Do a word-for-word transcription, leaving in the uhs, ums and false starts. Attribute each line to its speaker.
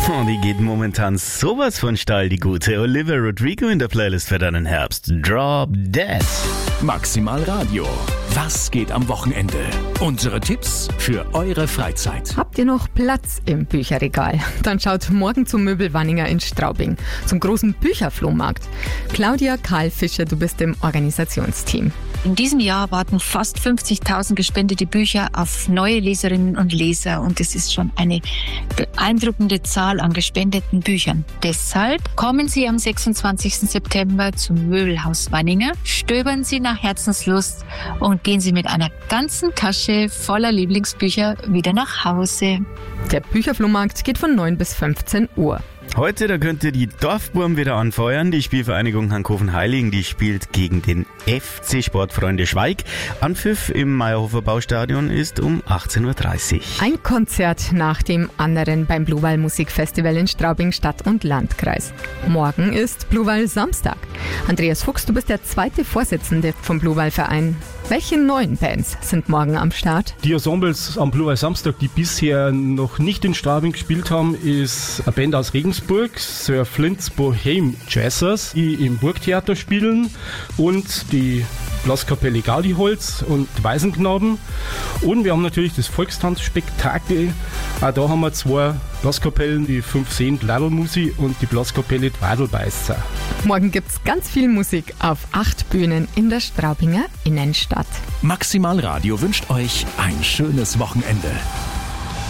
Speaker 1: Oh, die geht momentan sowas von steil, die gute Olivia Rodrigo in der Playlist für deinen Herbst. Drop Dead.
Speaker 2: Maximal Radio. Was geht am Wochenende? Unsere Tipps für eure Freizeit.
Speaker 3: Habt ihr noch Platz im Bücherregal? Dann schaut morgen zum Möbelwanninger in Straubing, zum großen Bücherflohmarkt. Claudia Karl Fischer, du bist im Organisationsteam.
Speaker 4: In diesem Jahr warten fast fünfzigtausend gespendete Bücher auf neue Leserinnen und Leser und es ist schon eine beeindruckende Zahl an gespendeten Büchern. Deshalb kommen Sie am sechsundzwanzigsten September zum Möbelhaus Wanninger, stöbern Sie nach Herzenslust und gehen Sie mit einer ganzen Tasche voller Lieblingsbücher wieder nach Hause.
Speaker 3: Der Bücherflohmarkt geht von neun bis fünfzehn Uhr.
Speaker 1: Heute, da könnt ihr die Dorfburm wieder anfeuern. Die Spielvereinigung Hankoven-Heiligen, die spielt gegen den F C Sportfreunde Schweig. Anpfiff im Meierhofer Baustadion ist um achtzehn Uhr dreißig.
Speaker 3: Ein Konzert nach dem anderen beim Bluewal Musikfestival in Straubing Stadt und Landkreis. Morgen ist Bluewal Samstag. Andreas Fuchs, du bist der zweite Vorsitzende vom Bluewal Verein. Welche neuen Bands sind morgen am Start?
Speaker 5: Die Ensembles am Bluewal Samstag, die bisher noch nicht in Straubing gespielt haben, ist eine Band aus Regensburg, Sir Flint's Bohème Jazzers, die im Burgtheater spielen, und die Blaskapelle Gaudiholz und Waisenknaben. Und wir haben natürlich das Volkstanzspektakel. Auch da haben wir zwei Blaskapellen, die fünf Sehend Ladlmusi und die Blaskapelle Twadelbeißer.
Speaker 3: Morgen gibt's ganz viel Musik auf acht Bühnen in der Straubinger Innenstadt.
Speaker 2: Maximal Radio wünscht euch ein schönes Wochenende.